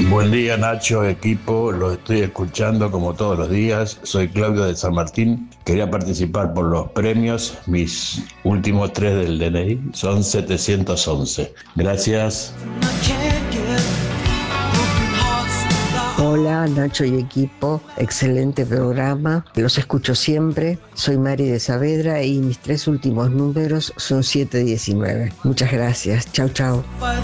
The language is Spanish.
Buen día Nacho, equipo, lo estoy escuchando como todos los días. Soy Claudio de San Martín. Quería participar por los premios. Mis últimos tres del DNI son 711. Gracias. Hola Nacho y equipo, excelente programa, los escucho siempre, soy Mari de Saavedra y mis tres últimos números son 719. Muchas gracias, chau chau.